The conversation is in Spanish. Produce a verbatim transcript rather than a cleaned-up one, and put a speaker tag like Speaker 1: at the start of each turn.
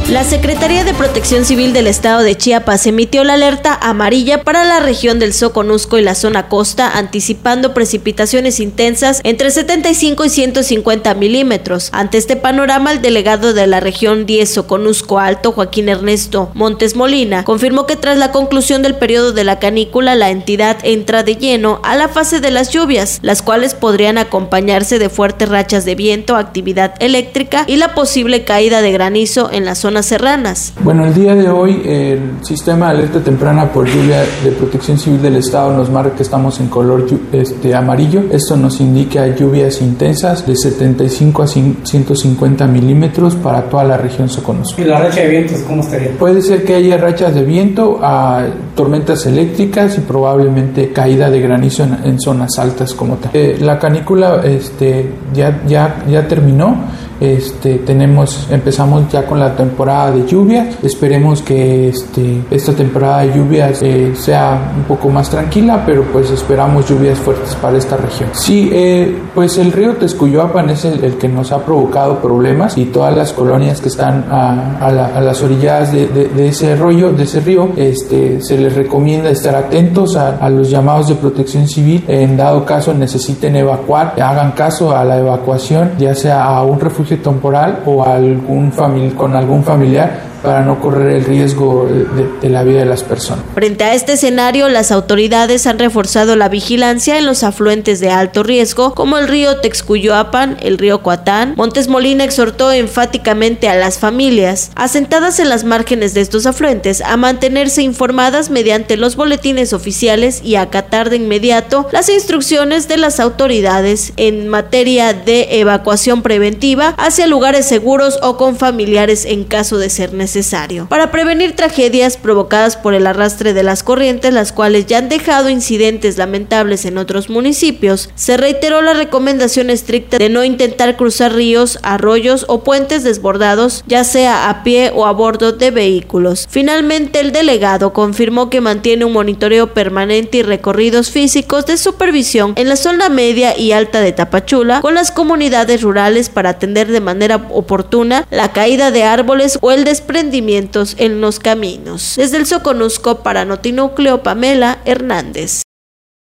Speaker 1: La Secretaría de Protección Civil del Estado de Chiapas emitió la alerta amarilla para la región del Soconusco y la zona costa, anticipando precipitaciones intensas entre setenta y cinco y ciento cincuenta milímetros. Ante este panorama, el delegado de la región diez Soconusco Alto, Joaquín Ernesto Montes Molina, confirmó que tras la conclusión del periodo de la canícula, la entidad entra de lleno a la fase de las lluvias, las cuales podrían acompañarse de fuertes rachas de viento, actividad eléctrica y la posible caída de granizo en la zona serranas.
Speaker 2: Bueno, el día de hoy el sistema de alerta temprana por lluvia de Protección Civil del Estado nos marca que estamos en color este, amarillo. Esto nos indica lluvias intensas de setenta y cinco a ciento cincuenta milímetros para toda la región Soconusco.
Speaker 3: ¿Y la racha de vientos cómo estaría?
Speaker 2: Puede ser que haya rachas de viento, a tormentas eléctricas y probablemente caída de granizo en, en zonas altas como tal. Eh, la canícula este, ya, ya, ya terminó. Este, tenemos, empezamos ya con la temporada de lluvias. Esperemos que este, esta temporada de lluvias eh, sea un poco más tranquila, pero pues esperamos lluvias fuertes para esta región. Sí, eh, pues el río Texcoyoapan es el, el que nos ha provocado problemas, y todas las colonias que están a, a, la, a las orillas de, de, de ese arroyo, de ese río, este, se les recomienda estar atentos a, a los llamados de protección civil. En dado caso necesiten evacuar, hagan caso a la evacuación, ya sea a un refugio temporal o a algún famili- con algún familiar, para no correr el riesgo de, de la vida de las personas.
Speaker 1: Frente a este escenario, las autoridades han reforzado la vigilancia en los afluentes de alto riesgo, como el río Texcoyoapan, el río Coatán. Montes Molina exhortó enfáticamente a las familias asentadas en las márgenes de estos afluentes a mantenerse informadas mediante los boletines oficiales y acatar de inmediato las instrucciones de las autoridades en materia de evacuación preventiva hacia lugares seguros o con familiares en caso de ser necesario. Necesario. Para prevenir tragedias provocadas por el arrastre de las corrientes, las cuales ya han dejado incidentes lamentables en otros municipios, se reiteró la recomendación estricta de no intentar cruzar ríos, arroyos o puentes desbordados, ya sea a pie o a bordo de vehículos. Finalmente, el delegado confirmó que mantiene un monitoreo permanente y recorridos físicos de supervisión en la zona media y alta de Tapachula con las comunidades rurales para atender de manera oportuna la caída de árboles o el desprendimiento en los caminos. Desde el Soconusco, para Notinúcleo, Pamela Hernández.